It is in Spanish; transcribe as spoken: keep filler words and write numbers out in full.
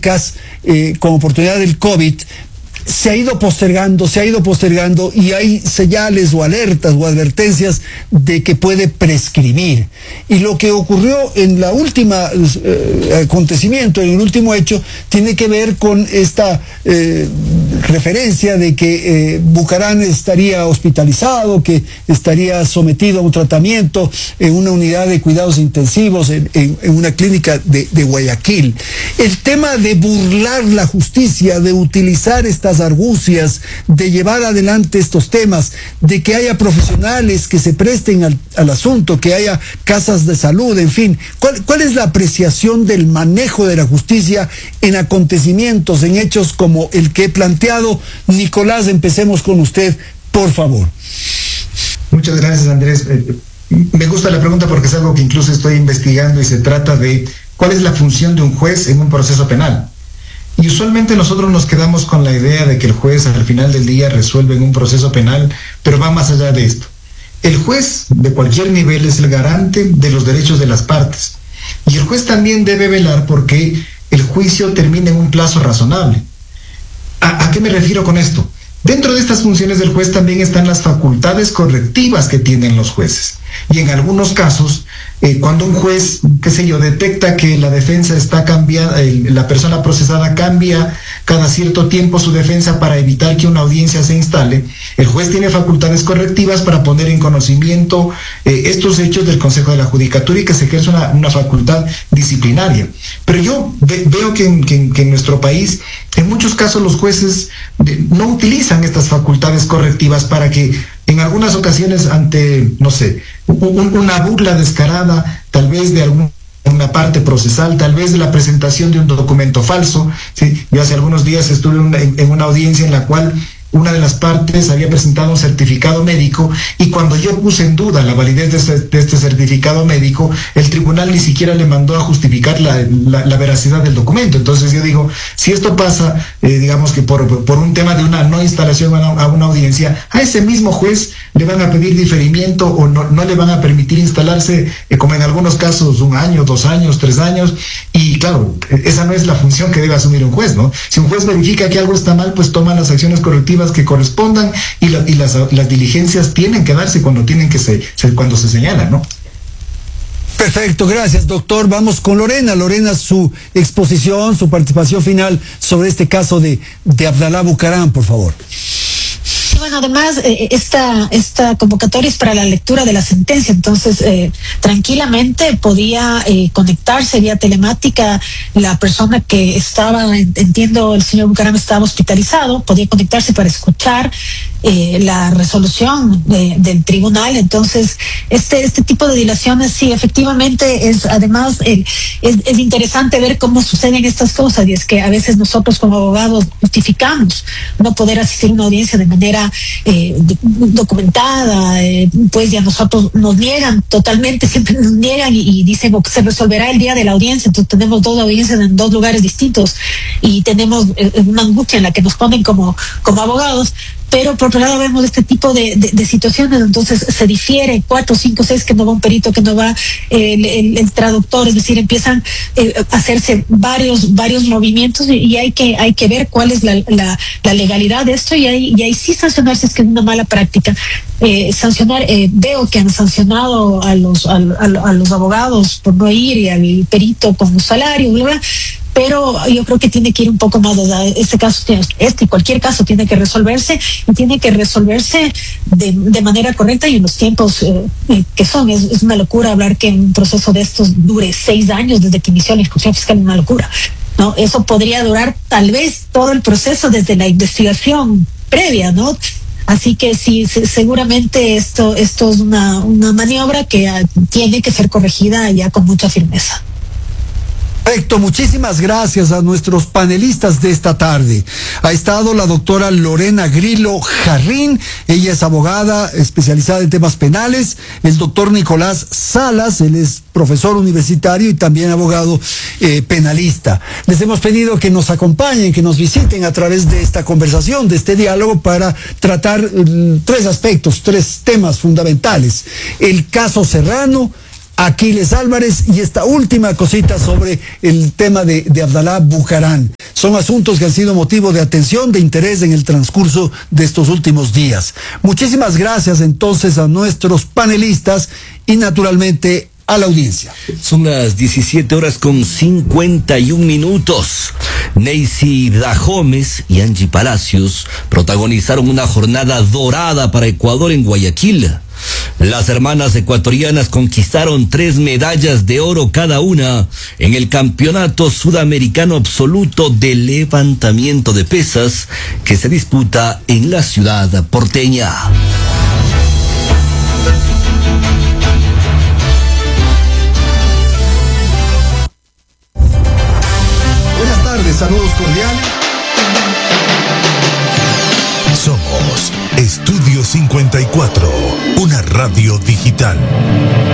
médicas eh, con oportunidad del COVID se ha ido postergando, se ha ido postergando y hay señales o alertas o advertencias de que puede prescribir. Y lo que ocurrió en la última eh, acontecimiento, en el último hecho, tiene que ver con esta eh, referencia de que eh, Bucaram estaría hospitalizado, que estaría sometido a un tratamiento en una unidad de cuidados intensivos en, en, en una clínica de, de Guayaquil. El tema de burlar la justicia, de utilizar estas argucias, de llevar adelante estos temas, de que haya profesionales que se presten al, al asunto, que haya casas de salud, en fin. ¿Cuál, ¿Cuál es la apreciación del manejo de la justicia en acontecimientos, en hechos como el que he planteado? Nicolás, empecemos con usted, por favor. Muchas gracias, Andrés. Eh, me gusta la pregunta porque es algo que incluso estoy investigando y se trata de cuál es la función de un juez en un proceso penal. Y usualmente nosotros nos quedamos con la idea de que el juez al final del día resuelve en un proceso penal, pero va más allá de esto. El juez de cualquier nivel es el garante de los derechos de las partes. Y el juez también debe velar porque el juicio termine en un plazo razonable. ¿A, a qué me refiero con esto? Dentro de estas funciones del juez también están las facultades correctivas que tienen los jueces. Y en algunos casos, eh, cuando un juez, qué sé yo, detecta que la defensa está cambiada, eh, la persona procesada cambia cada cierto tiempo su defensa para evitar que una audiencia se instale, el juez tiene facultades correctivas para poner en conocimiento eh, estos hechos del Consejo de la Judicatura y que se ejerce una, una facultad disciplinaria. Pero yo ve, veo que en, que, que en nuestro país, en muchos casos los jueces de, no utilizan estas facultades correctivas para que en algunas ocasiones ante, no sé, un, una burla descarada, tal vez de algún una parte procesal, tal vez de la presentación de un documento falso. ¿Sí? Yo hace algunos días estuve en una, en una audiencia en la cual una de las partes había presentado un certificado médico y cuando yo puse en duda la validez de este, de este certificado médico, el tribunal ni siquiera le mandó a justificar la, la, la veracidad del documento. Entonces yo digo, si esto pasa, eh, digamos que por, por un tema de una no instalación a una, a una audiencia, a ese mismo juez le van a pedir diferimiento o no, no le van a permitir instalarse, eh, como en algunos casos, un año, dos años, tres años. Y claro, esa no es la función que debe asumir un juez, ¿no? Si un juez verifica que algo está mal, pues toma las acciones correctivas que correspondan y, la, y las, las diligencias tienen que darse cuando tienen que se, se cuando se señalan, ¿no? Perfecto, gracias, doctor. Vamos con Lorena. Lorena, su exposición, su participación final sobre este caso de, de Abdalá Bucaram, por favor. Bueno, además, eh, esta, esta convocatoria es para la lectura de la sentencia, entonces eh, tranquilamente podía eh, conectarse vía telemática la persona que estaba, entiendo, el señor Bucaram estaba hospitalizado, podía conectarse para escuchar eh, la resolución de, del tribunal. Entonces, este, este tipo de dilaciones, sí, efectivamente, es además eh, es, es interesante ver cómo suceden estas cosas, y es que a veces nosotros como abogados justificamos no poder asistir a una audiencia de manera Eh, documentada, eh, pues ya nosotros nos niegan totalmente, siempre nos niegan y, y dicen que se resolverá el día de la audiencia. Entonces tenemos dos audiencias en dos lugares distintos y tenemos eh, una angustia en la que nos ponen como, como abogados. Pero por otro lado vemos este tipo de, de, de situaciones, entonces se difiere cuatro, cinco, seis, que no va un perito, que no va eh, el, el, el traductor, es decir, empiezan eh, a hacerse varios varios movimientos y, y hay que hay que ver cuál es la, la, la legalidad de esto y hay, y hay sí sancionar si es que es una mala práctica. Eh, sancionar, eh, veo que han sancionado a los a, a, a los abogados por no ir y al perito con un salario, bla, bla. Pero yo creo que tiene que ir un poco más allá. Este caso, este y cualquier caso tiene que resolverse y tiene que resolverse de, de manera correcta y en los tiempos eh, que son. Es, es una locura hablar que un proceso de estos dure seis años desde que inició la instrucción fiscal, es una locura, ¿no? Eso podría durar tal vez todo el proceso desde la investigación previa, ¿no? Así que sí, seguramente esto, esto es una, una maniobra que tiene que ser corregida ya con mucha firmeza. Perfecto, muchísimas gracias a nuestros panelistas de esta tarde. Ha estado la doctora Lorena Grillo Jarrín, ella es abogada especializada en temas penales, el doctor Nicolás Salas, él es profesor universitario y también abogado eh, penalista. Les hemos pedido que nos acompañen, que nos visiten a través de esta conversación, de este diálogo, para tratar eh, tres aspectos, tres temas fundamentales. El caso Serrano, Aquiles Álvarez y esta última cosita sobre el tema de, de Abdalá Bucaram. Son asuntos que han sido motivo de atención, de interés en el transcurso de estos últimos días. Muchísimas gracias entonces a nuestros panelistas y naturalmente a la audiencia. Son las diecisiete horas con cincuenta y un minutos. Neisy Dajomes y Angie Palacios protagonizaron una jornada dorada para Ecuador en Guayaquil. Las hermanas ecuatorianas conquistaron tres medallas de oro cada una en el Campeonato Sudamericano Absoluto de Levantamiento de Pesas que se disputa en la ciudad porteña. Buenas tardes, saludos cordiales. Somos Estudio cincuenta y cuatro, una radio digital.